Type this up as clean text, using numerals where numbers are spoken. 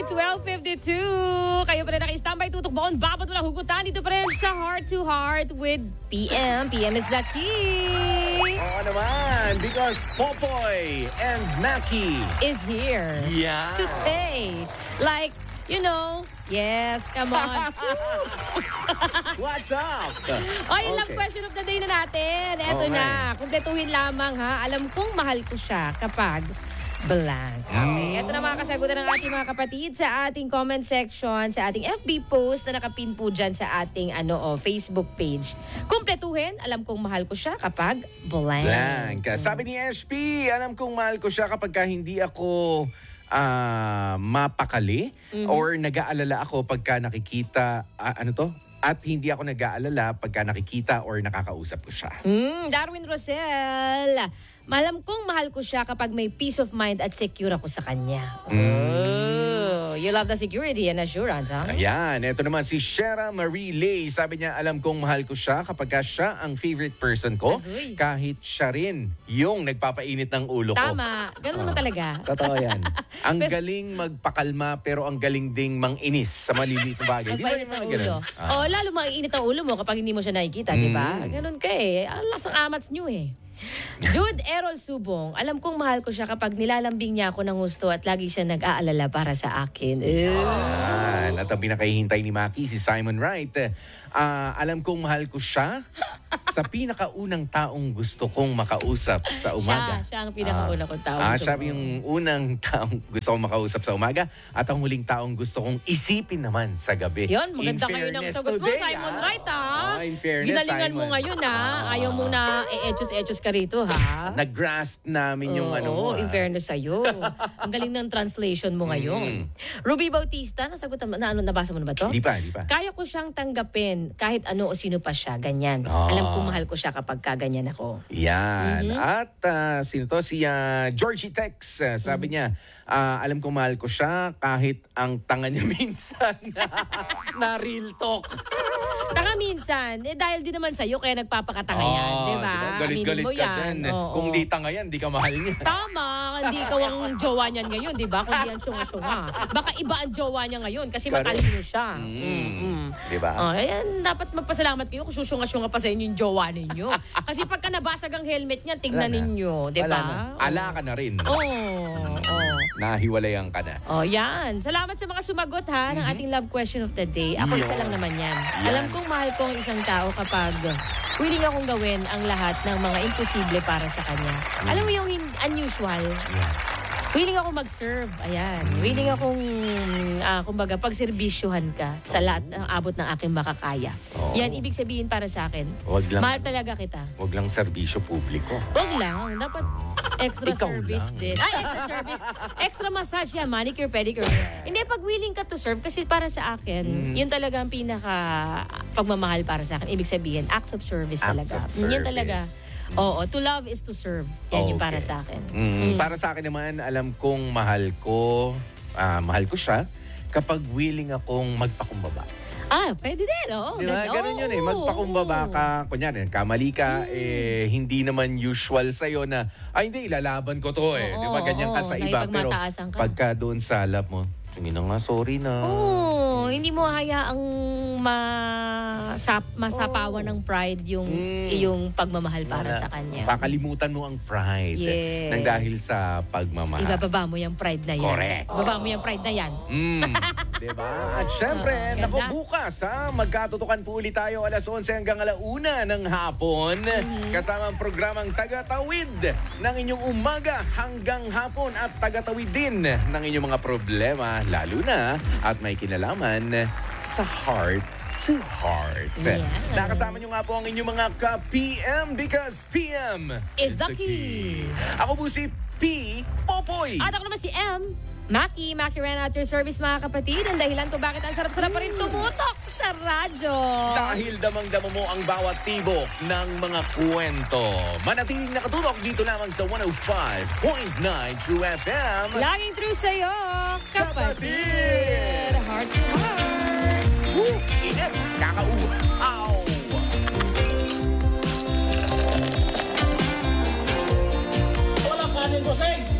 12:52. Kayo pa rin naka-standby, tutok baon, babat walang hugutan. Dito pa rin sa Heart to Heart with PM. PM is the key. Oo naman, because Popoy and Maki Is here. Yeah. To stay. Like, you know, yes, come on. What's up? O, yung love question of the day na natin. Eto Okay. na. Kumpletuhin lamang ha. Alam kong mahal ko siya kapag blank. Okay. Ito na mga kasagutan ng ating mga kapatid sa ating comment section, sa ating FB post na nakapin po dyan sa ating Facebook page. Kumpletuhin, alam kong mahal ko siya kapag blank. Blank. Sabi ni SP, alam kong mahal ko siya kapag hindi ako mapakali or nag-aalala ako pagka nakikita, At hindi ako nag-aalala pagka nakikita or nakakausap ko siya. Darwin Rosel, alam kong mahal ko siya kapag may peace of mind at secure ako sa kanya. Oh, you love the security and assurance, ha? Ayan, ito naman si Shera Marie Lay. Sabi niya, alam kong mahal ko siya kapag siya ang favorite person ko. Agoy. Kahit siya rin yung nagpapainit ng ulo ko. Tama. Ganun naman talaga. Totoo yan. Ang galing magpakalma pero ang galing ding manginis sa maliliit na bagay. Di ba yung mga ganun? Oh, lalo maiinit ang ulo mo kapag hindi mo siya nakikita, di ba? Ganun ka eh. Ang lasang amats nyo eh. Jude Errol Subong, alam kong mahal ko siya kapag nilalambing niya ako ng gusto at lagi siya nag-aalala para sa akin. At ang pinakahihintay ni Maki, si Simon Wright. Alam kong mahal ko siya sa pinakaunang taong gusto kong makausap sa umaga. Siya ang pinakauna kong tao. Siya yung unang taong gusto kong makausap sa umaga at ang huling taong gusto kong isipin naman sa gabi. Yun, maganda In ngayon ang fairness sagot mo, today, Simon Wright, ha? In fairness, Ginalingan mo Simon. ngayon, ha? Ayaw mo na e-etchos-etchos ka rito, ha? Nag-grasp namin yung mo. In fairness sa'yo. Ang galing ng translation mo ngayon. Ruby Bautista, nasagot nabasa mo na ba to? Di pa. Kaya ko siyang tanggapin kahit ano o sino pa siya, ganyan. Alam ko mahal ko siya kapag kaganyan ako. Yan. At sino to? Si Georgie Tex. Sabi niya, alam ko mahal ko siya kahit ang tanga niya minsan na real talk. Taka minsan, dahil din naman sa'yo kaya nagpapakatanga yan, di ba? Galit-galit mo ka yan. dyan. Oo. Kung di tanga yan, di ka mahal niya. Tama, hindi ikaw ang jowa niyan ngayon, di ba? Kundi ang syunga-syunga. Baka iba ang jowa niya ngayon kasi matalino siya. Di ba? Ayan, dapat magpasalamat kayo kung susunga-syunga pa sa inyo yung jowa ninyo. Kasi pagka nabasag ang helmet niya, tignan ninyo, di ba? Ala ka na rin. Nahiwalayan ka na. Yan. Salamat sa mga sumagot ha ng ating love question of the day. Ako isa lang naman yan. Alam kong mahal ko ang isang tao kapag willing akong gawin ang lahat ng mga imposible para sa kanya. Alam mo yung unusual? Willing ako mag-serve. Ayan. Willing akong, kumbaga, pagserbisyuhan ka sa lahat ng abot ng aking makakaya. Yan, ibig sabihin para sa akin. Wag lang. Mahal talaga kita. Wag lang serbisyo publiko. Wag lang. Dapat extra Ikaw service lang. din. Extra service. Extra massage yan. Manicure, pedicure. Hindi, pag willing ka to serve, kasi para sa akin, yun talaga ang pinaka pagmamahal para sa akin. Ibig sabihin, acts of service talaga. Acts of Yun service. talaga. Oo, to love is to serve. Yan yung para sa akin. Para sa akin naman, alam kong mahal ko siya kapag willing akong magpakumbaba. Pwede din. Oo, Diba? Ganun yun eh. Magpakumbaba ka. Kunyari, kamali ka, hindi naman usual sa'yo na, hindi, ilalaban ko to eh. Diba? Ganyan ka sa iba. Pero Nakipagmataasan ka. pagka doon sa lap mo, sige na nga, sorry na. Hindi mo hayaang masapawan ng pride yung pagmamahal para sa kanya. Pakalimutan mo ang pride. Yes. Nang dahil sa pagmamahal. Ibababa mo yung pride na yan. Correct. Ibababa mo yung pride na yan. Diba? At syempre, Ganda. bukas magkatutukan po ulit tayo 11:00 hanggang 1:00 ng hapon. Kasama ang programang Tagatawid ng inyong umaga hanggang hapon at tagatawid din ng inyong mga problema, lalo na at may kinalaman sa Heart to Heart. Yeah. Nakasama nyo nga po ang inyong mga ka-PM because PM Is the key. Ako po si P. Popoy. At ako naman si M. Maki ran at your service mga kapatid. Ang dahilan kung bakit ang sarap-sarap pa rin tumutok sa radyo. Dahil damang-dama mo ang bawat tibok ng mga kwento. Manatiling nakatutok dito lamang sa 105.9 True FM. Laging true sa'yo, kapatid. Heart to heart. Init! Kakauhaw! Walang kanin ko, Seng!